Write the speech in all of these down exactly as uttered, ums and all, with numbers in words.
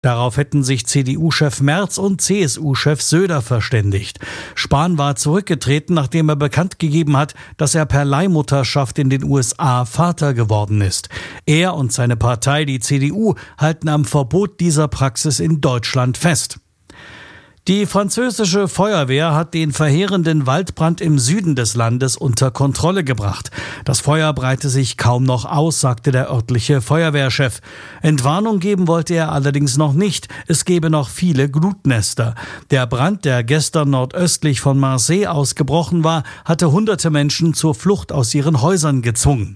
Darauf hätten sich C D U-Chef Merz und C S U-Chef Söder verständigt. Spahn war zurückgetreten, nachdem er bekannt gegeben hat, dass er per Leihmutterschaft in den U S A Vater geworden ist. Er und seine Partei, die C D U, halten am Verbot dieser Praxis in Deutschland fest. Die französische Feuerwehr hat den verheerenden Waldbrand im Süden des Landes unter Kontrolle gebracht. Das Feuer breite sich kaum noch aus, sagte der örtliche Feuerwehrchef. Entwarnung geben wollte er allerdings noch nicht. Es gebe noch viele Glutnester. Der Brand, der gestern nordöstlich von Marseille ausgebrochen war, hatte hunderte Menschen zur Flucht aus ihren Häusern gezwungen.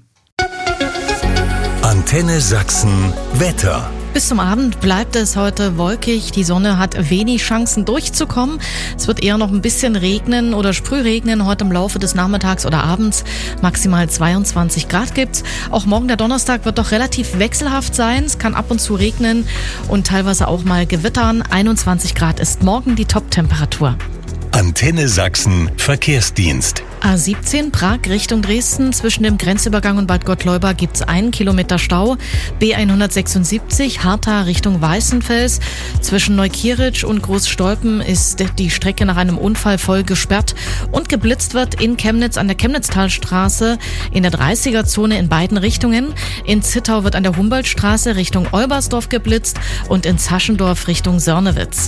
Antenne Sachsen Wetter. Bis zum Abend bleibt es heute wolkig. Die Sonne hat wenig Chancen durchzukommen. Es wird eher noch ein bisschen regnen oder Sprühregnen heute im Laufe des Nachmittags oder Abends. Maximal zweiundzwanzig Grad gibt's. Auch morgen der Donnerstag wird doch relativ wechselhaft sein. Es kann ab und zu regnen und teilweise auch mal gewittern. einundzwanzig Grad ist morgen die Top-Temperatur. Antenne Sachsen Verkehrsdienst. A siebzehn Prag Richtung Dresden. Zwischen dem Grenzübergang und Bad Gottleuba gibt's einen Kilometer Stau. B hundertsechsundsiebzig Harta Richtung Weißenfels. Zwischen Neukirch und Großstolpen ist die Strecke nach einem Unfall voll gesperrt. Und geblitzt wird in Chemnitz an der Chemnitztalstraße in der dreißiger-Zone in beiden Richtungen. In Zittau wird an der Humboldtstraße Richtung Olbersdorf geblitzt und in Zaschendorf Richtung Sörnewitz.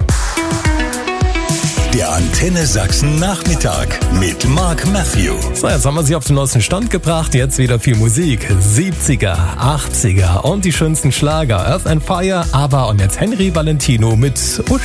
Der Antenne Sachsen Nachmittag mit Mark Matthew. So, jetzt haben wir Sie auf den neuesten Stand gebracht. Jetzt wieder viel Musik. siebziger, achtziger und die schönsten Schlager. Earth and Fire, aber und jetzt Henry Valentino mit Uschi.